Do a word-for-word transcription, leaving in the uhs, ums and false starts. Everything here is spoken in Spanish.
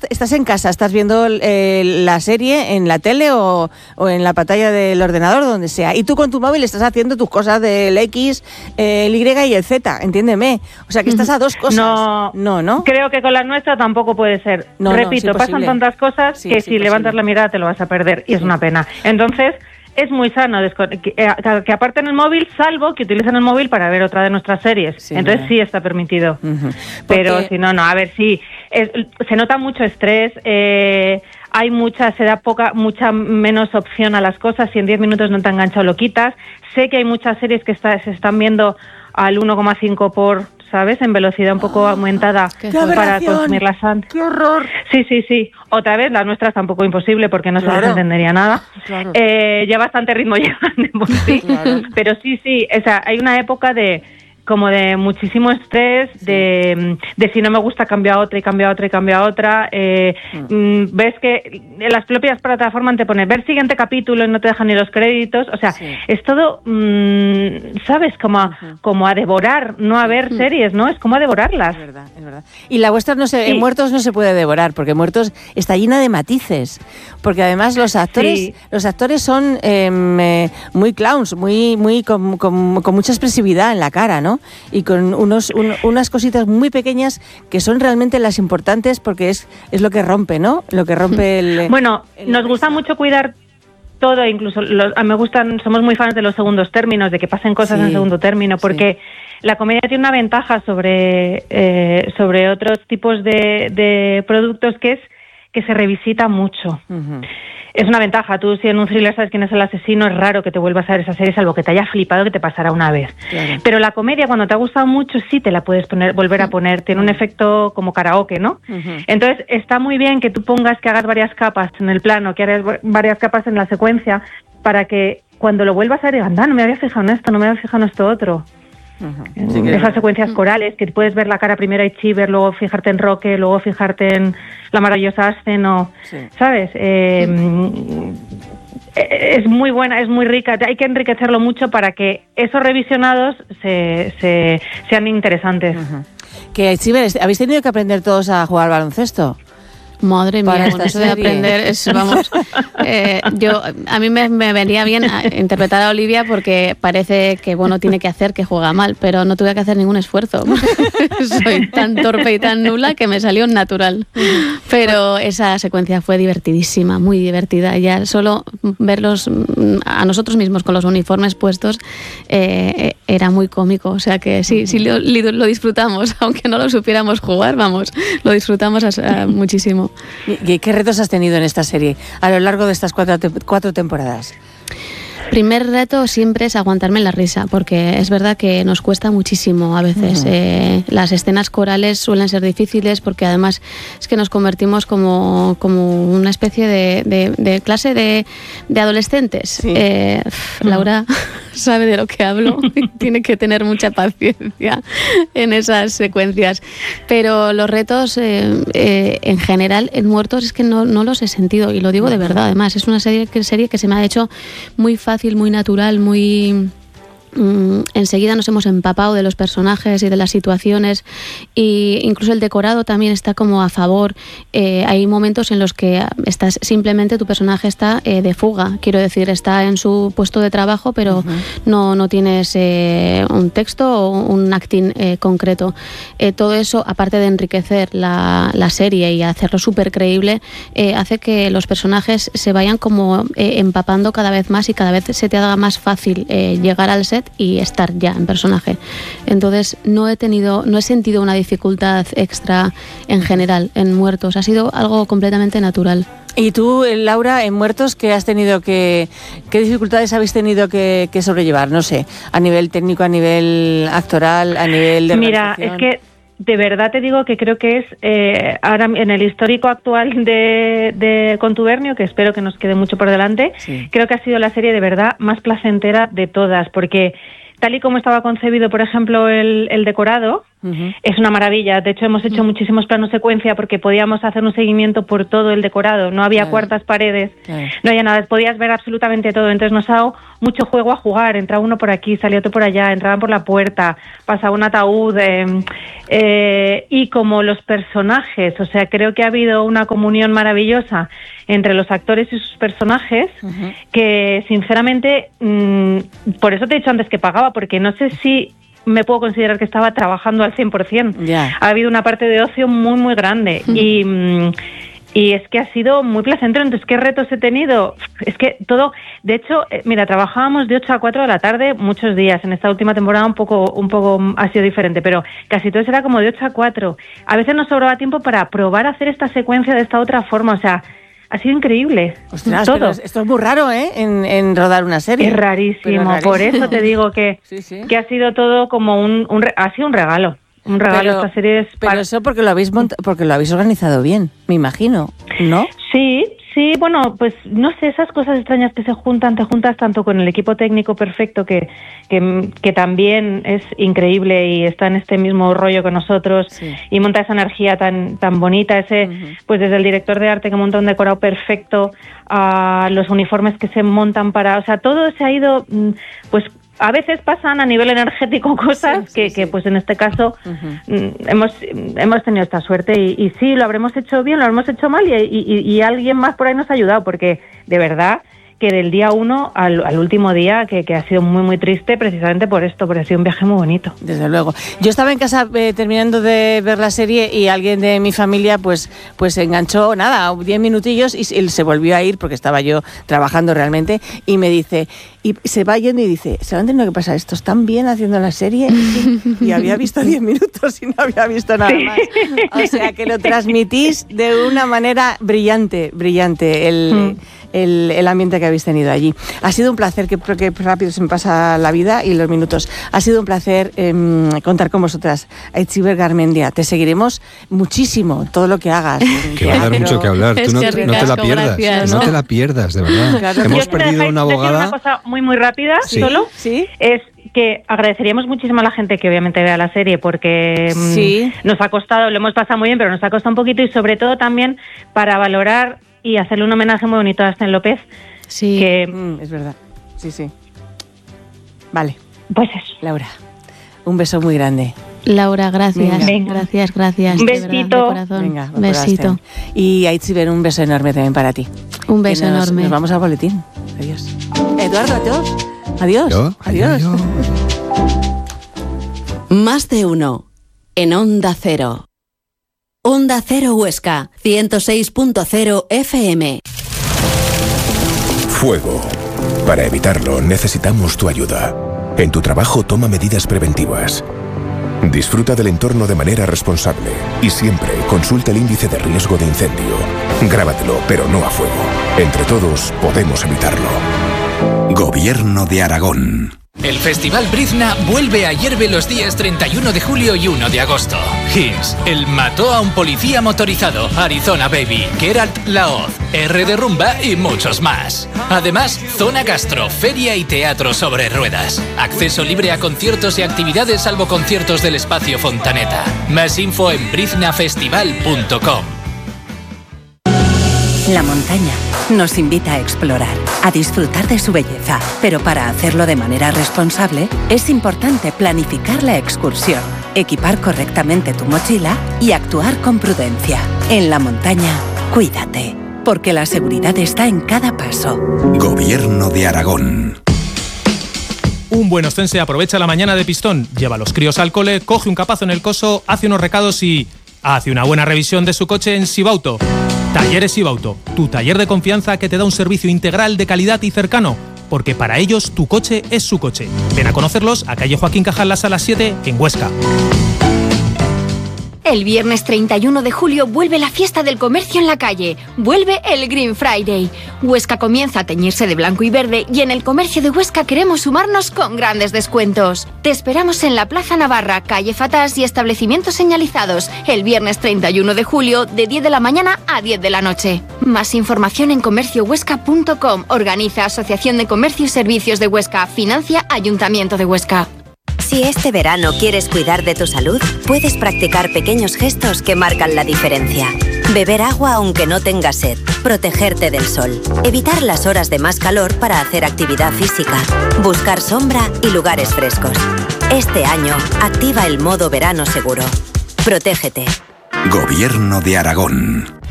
estás en casa, estás viendo eh, la serie en la tele o, o en la pantalla del ordenador, donde sea, y tú con tu móvil estás haciendo tus cosas del X, eh, el Y y el Z, entiéndeme. O sea, que estás a dos cosas. No, no, ¿no? Creo que con la nuestra tampoco puede ser. No, Repito, no, es pasan tantas cosas sí, que sí, si levantas la mirada te lo vas a perder, y sí. es una pena. Entonces, es muy sano desco- que, eh, que aparten el móvil, salvo que utilicen el móvil para ver otra de nuestras series. Sí, Entonces ¿verdad? sí está permitido. Uh-huh. Pero si no, no, a ver, sí, es, se nota mucho estrés, eh, hay mucha, se da poca, mucha menos opción a las cosas, si en diez minutos no te han enganchado lo quitas. Sé que hay muchas series que está, se están viendo al uno coma cinco por, ¿sabes? En velocidad un poco oh, aumentada para consumirlas antes. ¡Qué horror! Sí, sí, sí. Otra vez, las nuestras tampoco imposible porque no claro. se les entendería nada. Claro. Eh, ya bastante ritmo llevan de por sí. Claro. Pero sí, sí, o sea, hay una época de como de muchísimo estrés, sí. de, de si no me gusta cambio a otra y cambio a otra y cambio a otra. Eh, mm. Ves que en las propias plataformas te pone ver siguiente capítulo y no te dejan ni los créditos. O sea, sí. es todo, mmm, ¿sabes? Como a, uh-huh. como a devorar, no a ver uh-huh. series, ¿no? Es como a devorarlas. Es verdad, es verdad. Y la vuestra no se, sí. en Muertos no se puede devorar, porque Muertos está llena de matices. Porque además los actores, sí. los actores son eh, muy clowns, muy, muy con, con, con mucha expresividad en la cara, ¿no? Y con unos un, unas cositas muy pequeñas que son realmente las importantes, porque es es lo que rompe, ¿no? Lo que rompe el... Bueno, el nos gusta mucho cuidar todo, incluso los, a mí me gustan, somos muy fans de los segundos términos, de que pasen cosas sí, en segundo término, porque sí. la comedia tiene una ventaja sobre, eh, sobre otros tipos de, de productos, que es que se revisita mucho. Uh-huh. Es una ventaja. Tú, si en un thriller sabes quién es el asesino, es raro que te vuelvas a ver esa serie, salvo que te haya flipado, que te pasará una vez. Claro. Pero la comedia, cuando te ha gustado mucho, sí te la puedes poner, volver a poner. Tiene un efecto como karaoke, ¿no? Uh-huh. Entonces, está muy bien que tú pongas, que hagas varias capas en el plano, que hagas varias capas en la secuencia, para que cuando lo vuelvas a ver, anda, no me había fijado en esto, no me había fijado en esto otro. Uh-huh. Sí, esas secuencias corales, que puedes ver la cara primero a Chiver, luego fijarte en Roque, luego fijarte en la maravillosa Ascen, o, sí. ¿sabes? Eh, uh-huh. Es muy buena, es muy rica, hay que enriquecerlo mucho para que esos revisionados se, se, sean interesantes. Uh-huh. Que Chiver, ¿habéis tenido que aprender todos a jugar baloncesto? Madre mía, con eso de aprender es, vamos, eh, yo a mí me, me venía bien a interpretar a Olivia porque parece que, bueno, tiene que hacer que juega mal, pero no tuve que hacer ningún esfuerzo. Soy tan torpe y tan nula que me salió natural. Pero esa secuencia fue divertidísima, muy divertida. Ya solo verlos a nosotros mismos con los uniformes puestos eh, era muy cómico. O sea que sí, sí lo, lo disfrutamos, aunque no lo supiéramos jugar, vamos, lo disfrutamos a, a muchísimo. ¿Y qué retos has tenido en esta serie a lo largo de estas cuatro, te- cuatro temporadas? Primer reto siempre es aguantarme la risa, porque es verdad que nos cuesta muchísimo a veces. Uh-huh. Eh, las escenas corales suelen ser difíciles porque además es que nos convertimos como, como una especie de, de, de clase de, de adolescentes. Sí. Eh, uh-huh. Laura sabe de lo que hablo y tiene que tener mucha paciencia en esas secuencias. Pero los retos eh, eh, en general en Muertos es que no, no los he sentido, y lo digo de verdad. Además, es una serie que, serie que se me ha hecho muy fácil, muy natural, muy... enseguida nos hemos empapado de los personajes y de las situaciones, e incluso el decorado también está como a favor. Eh, hay momentos en los que estás simplemente, tu personaje está eh, de fuga, quiero decir, está en su puesto de trabajo, pero uh-huh. no, no tienes eh, un texto o un acting eh, concreto. Eh, todo eso, aparte de enriquecer la, la serie y hacerlo súper creíble, eh, hace que los personajes se vayan como eh, empapando cada vez más y cada vez se te haga más fácil eh, llegar al set y estar ya en personaje. Entonces no he tenido, no he sentido una dificultad extra en general en Muertos. Ha sido algo completamente natural. Y tú, Laura, en Muertos, ¿qué has tenido que, qué dificultades habéis tenido que, que sobrellevar? No sé, a nivel técnico, a nivel actoral, a nivel de Mira, es que de verdad te digo que creo que es eh, ahora en el histórico actual de, de Contubernio, que espero que nos quede mucho por delante, sí. creo que ha sido la serie de verdad más placentera de todas, porque tal y como estaba concebido, por ejemplo, el, el decorado, Uh-huh. Es una maravilla. De hecho, hemos hecho uh-huh. muchísimos planos secuencia porque podíamos hacer un seguimiento por todo el decorado. No había claro. cuartas paredes, claro. no había nada. Podías ver absolutamente todo. Entonces nos ha dado mucho juego a jugar. Entraba uno por aquí, salía otro por allá, entraban por la puerta, pasaba un ataúd. Eh, eh, y como los personajes, o sea, creo que ha habido una comunión maravillosa entre los actores y sus personajes, uh-huh. que sinceramente, mmm, por eso te he dicho antes que pagaba, porque no sé si me puedo considerar que estaba trabajando al cien por ciento. Yeah. Ha habido una parte de ocio muy, muy grande. Uh-huh. Y, mmm, y es que ha sido muy placentero. Entonces, ¿qué retos he tenido? Es que todo... De hecho, eh, mira, trabajábamos de ocho a cuatro de la tarde muchos días. En esta última temporada un poco un poco ha sido diferente, pero casi todo era como de ocho a cuatro. A veces nos sobraba tiempo para probar a hacer esta secuencia de esta otra forma. O sea, ha sido increíble. Ostras, todo. Pero esto es muy raro, ¿eh? En, en rodar una serie. Es rarísimo. Es rarísimo. Por eso te digo que, sí, sí. que ha sido todo como un, un... Ha sido un regalo. Un regalo pero, esta serie es pero para... eso porque lo habéis mont- porque lo habéis organizado bien, me imagino, ¿no? Sí, sí, bueno, pues no sé, esas cosas extrañas que se juntan, te juntas tanto con el equipo técnico perfecto que que, que también es increíble y está en este mismo rollo que nosotros sí. y monta esa energía tan tan bonita, ese uh-huh. pues desde el director de arte que monta un decorado perfecto a los uniformes que se montan para, o sea, todo se ha ido pues a veces pasan a nivel energético cosas sí, sí, que, sí. que, pues en este caso uh-huh. hemos hemos tenido esta suerte y, y sí, lo habremos hecho bien, lo habremos hecho mal y, y, y alguien más por ahí nos ha ayudado, porque de verdad que del día uno al, al último día, que, que ha sido muy, muy triste precisamente por esto, porque ha sido un viaje muy bonito. Desde luego. Yo estaba en casa eh, terminando de ver la serie y alguien de mi familia pues pues se enganchó, nada, diez minutillos y, y se volvió a ir porque estaba yo trabajando realmente y me dice, y se va yendo y dice, ¿se van teniendo que pasar estos tan bien haciendo la serie? Y había visto diez minutos y no había visto nada más. O sea, que lo transmitís de una manera brillante, brillante, el... Mm. El, el ambiente que habéis tenido allí. Ha sido un placer, que, que rápido se me pasa la vida y los minutos. Ha sido un placer eh, contar con vosotras. Aitziber Garmendia, te seguiremos muchísimo, todo lo que hagas. Que va a dar mucho que hablar. Tú no, no te la pierdas, gracias, ¿no? no te la pierdas, de verdad. Claro. Hemos perdido una abogada. Una cosa muy, muy rápida, sí. solo, ¿Sí? es que agradeceríamos muchísimo a la gente que obviamente vea la serie porque sí. mmm, nos ha costado, lo hemos pasado muy bien, pero nos ha costado un poquito y sobre todo también para valorar y hacerle un homenaje muy bonito a Asten López. Sí, que... mm, es verdad. Sí, sí. Vale. Pues eso. Laura, un beso muy grande. Laura, gracias. Venga. Gracias, gracias. Un besito. De verdad, de corazón. Venga, un besito. Y Aitziber, un beso enorme también para ti. Un beso nos, enorme. Nos vamos al boletín. Adiós. Eduardo, adiós. Adiós. ¿Yo? Adiós. Yo. Más de uno. En Onda Cero. Onda Cero Huesca, ciento seis punto cero F M. Fuego. Para evitarlo necesitamos tu ayuda. En tu trabajo toma medidas preventivas. Disfruta del entorno de manera responsable y siempre consulta el índice de riesgo de incendio. Grábatelo, pero no a fuego. Entre todos podemos evitarlo. Gobierno de Aragón. El Festival Brizna vuelve a Hierve los días treinta y uno de julio y uno de agosto. Hins, El mató a un policía motorizado, Arizona Baby, Geralt Laoz, R de Rumba y muchos más. Además, zona gastro, feria y teatro sobre ruedas. Acceso libre a conciertos y actividades salvo conciertos del espacio Fontaneta. Más info en brizna festival punto com. La montaña nos invita a explorar, a disfrutar de su belleza, pero para hacerlo de manera responsable es importante planificar la excursión, equipar correctamente tu mochila y actuar con prudencia. En la montaña, cuídate, porque la seguridad está en cada paso. Gobierno de Aragón. Un buen ostense aprovecha la mañana de pistón, lleva a los críos al cole, coge un capazo en el coso, hace unos recados y hace una buena revisión de su coche en Sibauto. Talleres Sibauto, tu taller de confianza que te da un servicio integral de calidad y cercano, porque para ellos tu coche es su coche. Ven a conocerlos a calle Joaquín Cajalas a las siete en Huesca. El viernes treinta y uno de julio vuelve la fiesta del comercio en la calle. Vuelve el Green Friday. Huesca comienza a teñirse de blanco y verde y en el comercio de Huesca queremos sumarnos con grandes descuentos. Te esperamos en la Plaza Navarra, calle Fatás y establecimientos señalizados el viernes treinta y uno de julio de diez de la mañana a diez de la noche. Más información en comercio huesca punto com. Organiza Asociación de Comercio y Servicios de Huesca. Financia Ayuntamiento de Huesca. Si este verano quieres cuidar de tu salud, puedes practicar pequeños gestos que marcan la diferencia. Beber agua aunque no tengas sed, protegerte del sol, evitar las horas de más calor para hacer actividad física, buscar sombra y lugares frescos. Este año, activa el modo verano seguro. Protégete. Gobierno de Aragón.